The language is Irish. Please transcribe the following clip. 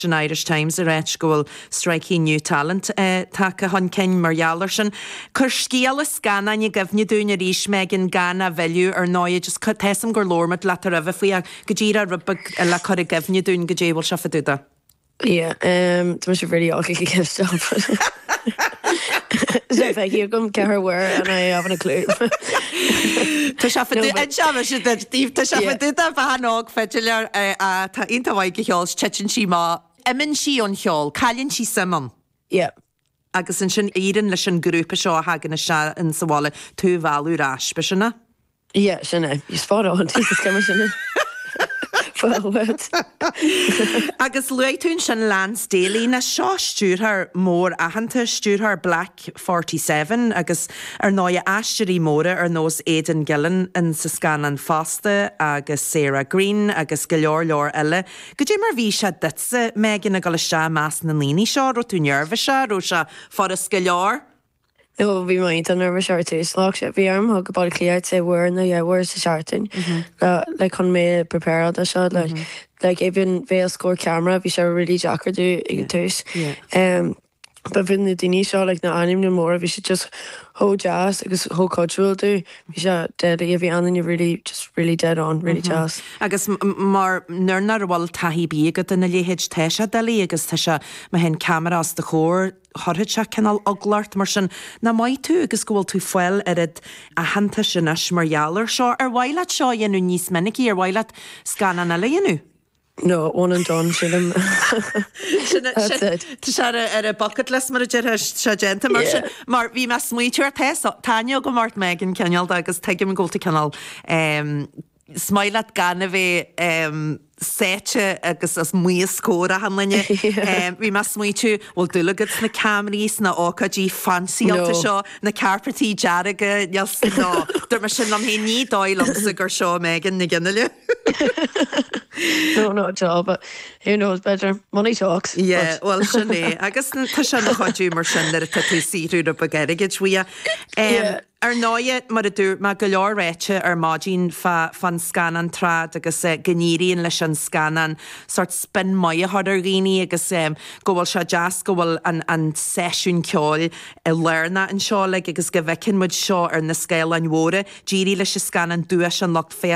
an Irish Times a réit gohfuil striking new talent take hon cin margheallar sin. Cur scéal a scanna ní gofni dúna rís me gin gana velú ar náid just tesam gur lormat le a rah fao a go ddíra rubba le chur a gofni dún go débal se faduda. Yeah, tá sé really all kiki gift job. So if I hear come get her where and I haven't a clue. Tá se tá se faduda fa nóg fetilir a tá inta bhaid go cheol tetin sí má Emin sí an cheol, cailinn sí simon. Yeah. Agus an sin ían leis an grúpa seo hagan se in sahála tú bhú rás be sinna? Yeah, sinna. You spot on. Jesus, come sinna. Well, what? Agus luitún sin Lance Daly na seo stúrthar mór ahananta stúrthar Black 47 agus ar náide aisteí móra ar nós Aidan Gillen in sa Scanan Fosta agus Sarah Green agus go leor eile. Go dtí mar bhí se ditsa megin a go se meas na líní seo ro tú nearmha se ro se foras go leor? No, bhí maint an nervous too. Slach sé bhí arm thug about clear say where na yeah where's the sharting. Like on me prepared a shot like even via score camera bhí se really jacker do igus. But when the Dini shot like na anim no more we should just hold jazz agus whole cultural do we should dead if you and you really dead on really jazz agus mar nurnar wal tahi bí go na léhéid teise dalí agus teise ma hen cameras de chór horrid se canal oglart mar sin na mai tú agus gohfuil tú foiil arid a hananta sin as margheallar seo ar bhhaile seo dhéanú níos minicí ar bhhaile scanan eile dhéanú. No, one and done, Shillam. That's it. Tá sé ar a bucket list mar a dtíir se genta mar sin. Mar bhí me smuitiúir Tanya go mart Megan ceanal agus teigim an ggóilta canal smailad gana bheith séite agus as mu scóra hanlaine. Bhí me smuitiú bhil dulagad na camerís na ócadí fansíalta seo na carpetí dearaga no. Dur mar sin am hé ní dáilm sa gur seo Megan na gginneile. No, not at all, but who knows better? Money talks. Yeah, well, sinné. Agus tá sin na chodú mar sin ar a tatú síú a bagarigeid wia. Ar náiad mar a dúr má go leor réite ar mádín fan scanan trad agus gnííon leis an scanan sort spin mai a hadar gíní agus gohfuil se jazz gohfuil an sesiún ceáil i learna an seála agus go bhecin muid seo ar na scéil an mhóra dírí leis scanan dúis an locht fé